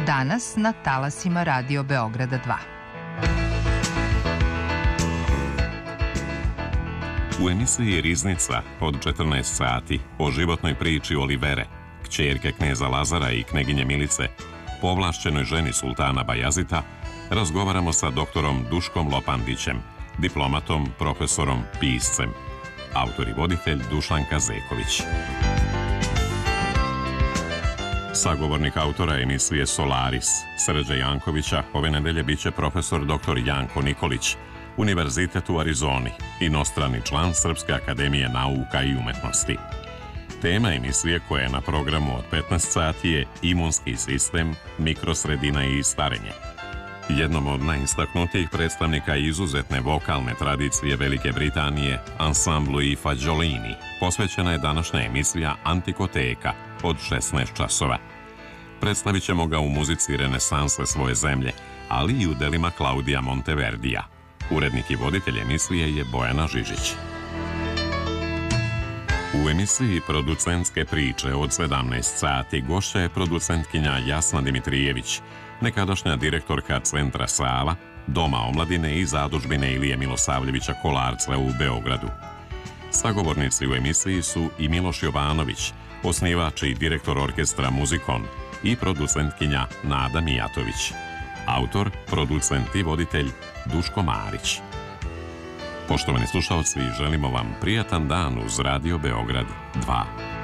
Danas na talasima Radio Beograda 2. U emisiji Riznica od 14 sati o životnoj priči Olivere, kćerke kneza Lazara i kneginje Milice, povlašćenoj ženi sultana Bajazita, razgovaramo sa doktorom Duškom Lopandićem, diplomatom, profesorom, piscem. Autor i voditelj Dušanka Zeković. Sagovornik autora emisije Solaris, Srđa Jankovića, ove nedelje biće profesor dr. Janko Nikolić, Univerzitet u Arizoni, inostrani član Srpske akademije nauka i umetnosti. Tema emisije koja je na programu od 15 sati je imunski sistem, mikrosredina i starenje. Jednom od najistaknutijih predstavnika izuzetne vokalne tradicije Velike Britanije, ansamblu i Fagiolini, posvećena je današnja emisija Antikoteka od 16 časova. Predstavit ćemo ga u muzici renesanse svoje zemlje, ali i u delima Klaudija Monteverdija. Urednik i voditelj emisije je Bojana Žižić. U emisiji Producentske priče od 17 sati gošća je producentkinja Jasna Dimitrijević, nekadašnja direktorka Centra Sava, Doma omladine i zadužbine Ilije Milosavljevića Kolarca u Beogradu. Sagovornici u emisiji su i Miloš Jovanović, osnivač i direktor orkestra Muzikon, i producentkinja Nada Mijatović. Autor, producent i voditelj Duško Marić. Poštovani slušalci, želimo vam prijatan dan uz Radio Beograd 2.